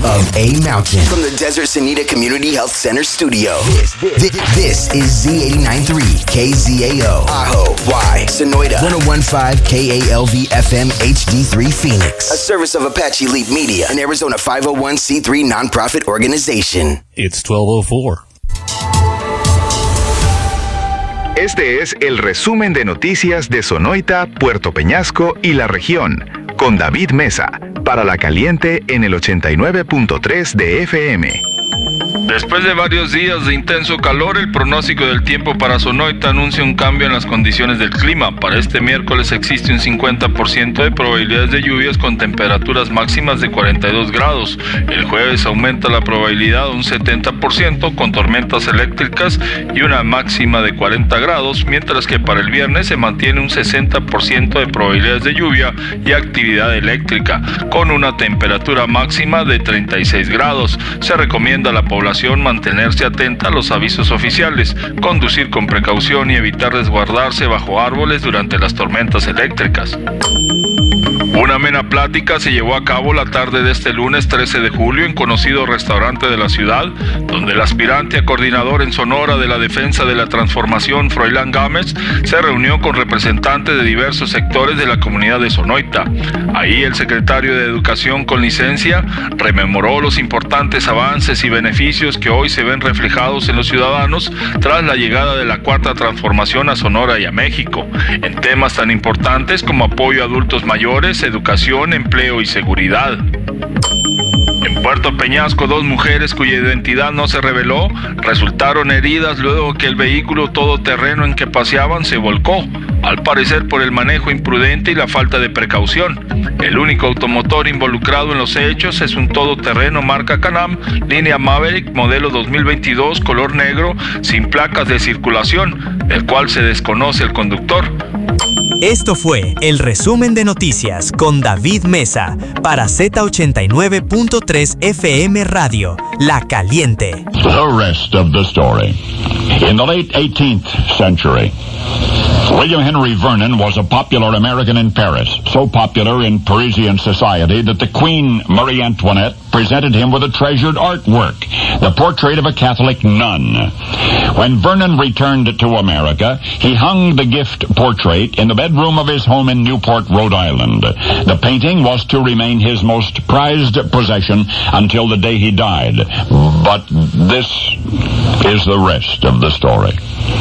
of A Mountain. From the Desert Sanita Community Health Center studio, this is Z89.3 KZAO, Ajo, Y, Sonoyta, 101.5 KALV FM HD3 Phoenix. A service of Apache Leap Media, an Arizona 501c3 nonprofit organization. It's 12:04. Este es el resumen de noticias de Sonoyta, Puerto Peñasco y la región, con David Mesa, para La Caliente en el 89.3 de FM. Después de varios días de intenso calor, el pronóstico del tiempo para Sonoyta anuncia un cambio en las condiciones del clima. Para este miércoles existe un 50% de probabilidades de lluvias con temperaturas máximas de 42 grados. El jueves aumenta la probabilidad a un 70% con tormentas eléctricas y una máxima de 40 grados, mientras que para el viernes se mantiene un 60% de probabilidades de lluvia y actividad eléctrica, con una temperatura máxima de 36 grados. Se recomienda a la población mantenerse atenta a los avisos oficiales, conducir con precaución y evitar resguardarse bajo árboles durante las tormentas eléctricas. Una amena plática se llevó a cabo la tarde de este lunes 13 de julio en conocido restaurante de la ciudad, donde el aspirante a coordinador en Sonora de la Defensa de la Transformación, Froilán Gámez, se reunió con representantes de diversos sectores de la comunidad de Sonoyta. Ahí el secretario de Educación con licencia rememoró los importantes avances y beneficios que hoy se ven reflejados en los ciudadanos tras la llegada de la Cuarta Transformación a Sonora y a México, en temas tan importantes como apoyo a adultos mayores, educación, empleo y seguridad. En Puerto Peñasco, 2 mujeres cuya identidad no se reveló resultaron heridas luego que el vehículo todoterreno en que paseaban se volcó, al parecer por el manejo imprudente y la falta de precaución. El único automotor involucrado en los hechos es un todoterreno marca Can-Am, línea Maverick, modelo 2022, color negro, sin placas de circulación, del cual se desconoce el conductor. Esto fue el resumen de noticias con David Mesa para Z89.3 FM Radio, La Caliente. The rest of the story. In the late 18th century, William Henry Vernon was a popular American in Paris, so popular in Parisian society that the Queen Marie Antoinette presented him with a treasured artwork, the portrait of a Catholic nun. When Vernon returned to America, he hung the gift portrait in the bedroom of his home in Newport, Rhode Island. The painting was to remain his most prized possession until the day he died. But this is the rest of the story.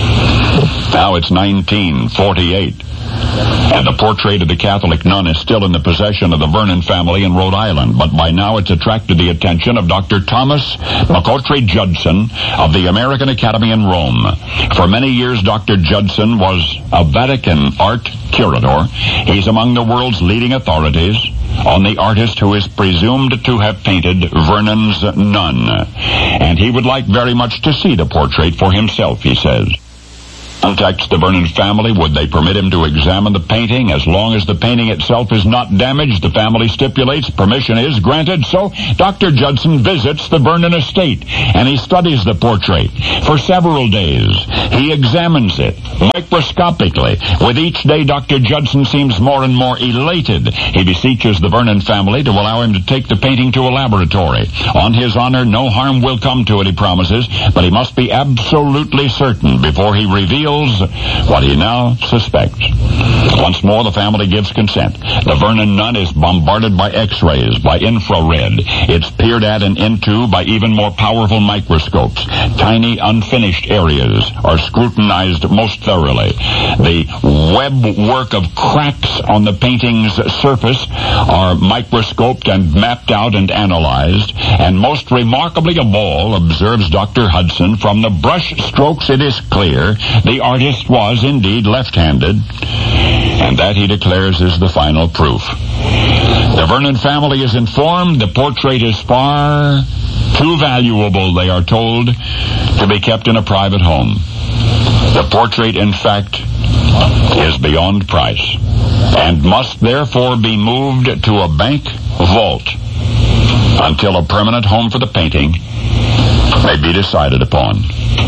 Now it's 1948, and the portrait of the Catholic nun is still in the possession of the Vernon family in Rhode Island, but by now it's attracted the attention of Dr. Thomas McCottry Judson of the American Academy in Rome. For many years, Dr. Judson was a Vatican art curator. He's among the world's leading authorities on the artist who is presumed to have painted Vernon's nun. And he would like very much to see the portrait for himself, he says. Contacts the Vernon family. Would they permit him to examine the painting? As long as the painting itself is not damaged, the family stipulates permission is granted. So Dr. Judson visits the Vernon estate, and he studies the portrait for several days. He examines it microscopically. With each day, Dr. Judson seems more and more elated. He beseeches the Vernon family to allow him to take the painting to a laboratory. On his honor, no harm will come to it, he promises, but he must be absolutely certain before he reveals what he now suspects. Once more, the family gives consent. The Vernon nun is bombarded by X-rays, by infrared. It's peered at and into by even more powerful microscopes. Tiny, unfinished areas are scrutinized most thoroughly. The web work of cracks on the painting's surface are microscoped and mapped out and analyzed. And most remarkably of all, observes Dr. Hudson, from the brush strokes it is clear the artist was indeed left-handed, and that, he declares, is the final proof. The Vernon family is informed the portrait is far too valuable, they are told, to be kept in a private home. The portrait, in fact, is beyond price, and must therefore be moved to a bank vault until a permanent home for the painting may be decided upon.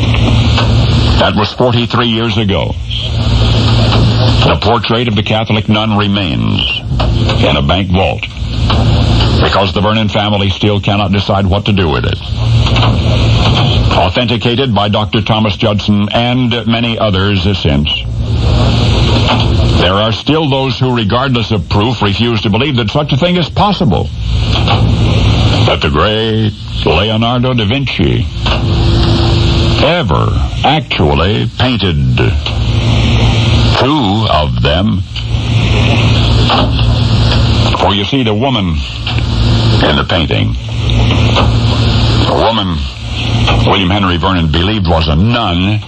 That was 43 years ago. The portrait of the Catholic nun remains in a bank vault. because the Vernon family still cannot decide what to do with it. Authenticated by Dr. Thomas Judson and many others since. There are still those who, regardless of proof, refuse to believe that such a thing is possible. That the great Leonardo da Vinci ever actually painted two of them. For you see, the woman in the painting, the woman William Henry Vernon believed was a nun,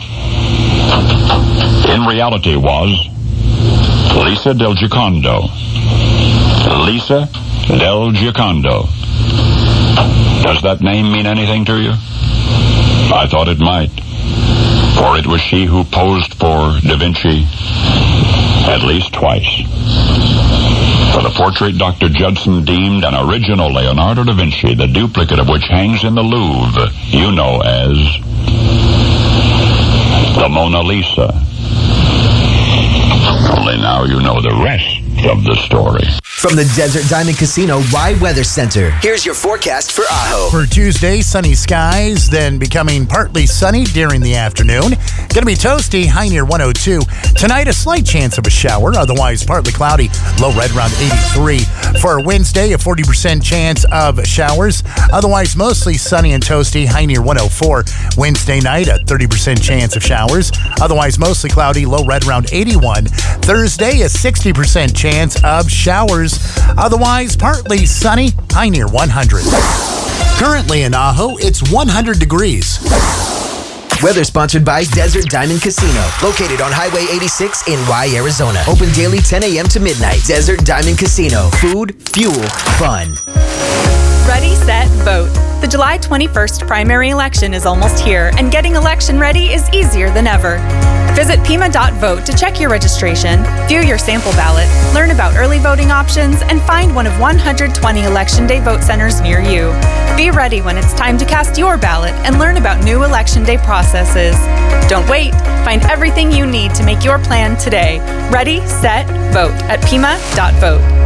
in reality was Lisa del Giocondo. Lisa del Giocondo. Does that name mean anything to you? I thought it might, for it was she who posed for Da Vinci at least twice. For the portrait Dr. Judson deemed an original Leonardo da Vinci, the duplicate of which hangs in the Louvre, you know as the Mona Lisa. Only now you know the rest of the story. From the Desert Diamond Casino Y Weather Center, here's your forecast for Ajo. For Tuesday, sunny skies, then becoming partly sunny during the afternoon. Going to be toasty, high near 102. Tonight, a slight chance of a shower, otherwise partly cloudy, low right around 83. For Wednesday, a 40% chance of showers, otherwise mostly sunny and toasty, high near 104. Wednesday night, a 30% chance of showers, otherwise mostly cloudy, low right around 81. Thursday, a 60% chance of showers, otherwise partly sunny, high near 100. Currently in Ajo, it's 100 degrees. Weather sponsored by Desert Diamond Casino, located on Highway 86 in Y, Arizona. Open daily 10 a.m. to midnight. Desert Diamond Casino. Food, fuel, fun. Ready, set, vote. The July 21st primary election is almost here, and getting election ready is easier than ever. Visit Pima.vote to check your registration, view your sample ballot, learn about early voting options, and find one of 120 Election Day vote centers near you. Be ready when it's time to cast your ballot and learn about new Election Day processes. Don't wait. Find everything you need to make your plan today. Ready, set, vote at Pima.vote.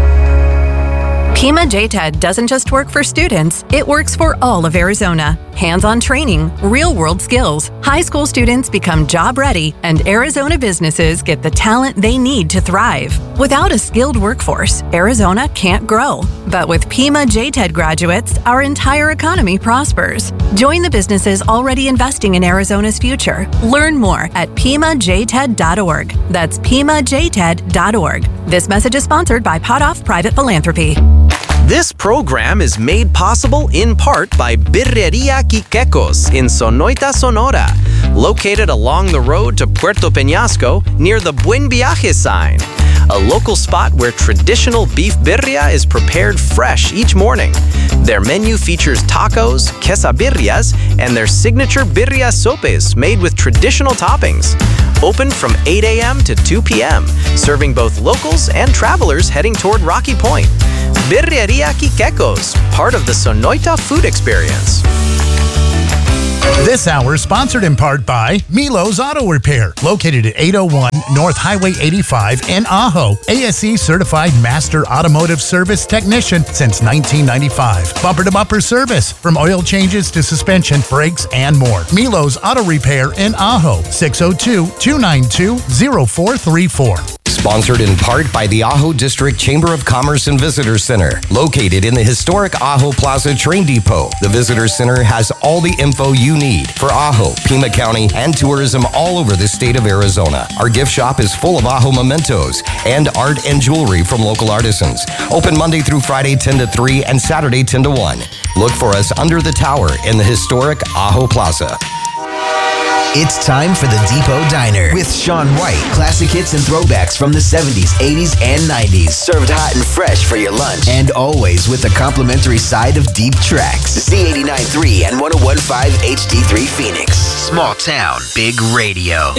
Pima JTED doesn't just work for students, it works for all of Arizona. Hands-on training, real-world skills, high school students become job-ready, and Arizona businesses get the talent they need to thrive. Without a skilled workforce, Arizona can't grow. But with Pima JTED graduates, our entire economy prospers. Join the businesses already investing in Arizona's future. Learn more at PimaJTED.org. That's PimaJTED.org. This message is sponsored by Potoff Private Philanthropy. This program is made possible in part by Birreria Quiquecos in Sonoita, Sonora, located along the road to Puerto Peñasco near the Buen Viaje sign, a local spot where traditional beef birria is prepared fresh each morning. Their menu features tacos, quesabirrias, and their signature birria sopes made with traditional toppings. Open from 8 a.m. to 2 p.m., serving both locals and travelers heading toward Rocky Point. Birreria Quiquecos, part of the Sonoita food experience. This hour is sponsored in part by Milo's Auto Repair, located at 801 North Highway 85 in Ajo. ASE certified master automotive service technician since 1995. Bumper-to-bumper service, from oil changes to suspension, brakes, and more. Milo's Auto Repair in Ajo, 602-292-0434. Sponsored in part by the Ajo District Chamber of Commerce and Visitor Center, located in the historic Ajo Plaza Train Depot. The Visitor Center has all the info you need for Ajo, Pima County, and tourism all over the state of Arizona. Our gift shop is full of Ajo mementos and art and jewelry from local artisans. Open Monday through Friday 10 to 3 and Saturday 10 to 1. Look for us under the tower in the historic Ajo Plaza. It's time for the Depot Diner with Sean White. Classic hits and throwbacks from the 70s, 80s, and 90s. Served hot and fresh for your lunch. And always with a complimentary side of deep tracks. Z89.3 and 101.5 HD3 Phoenix. Small town, big radio.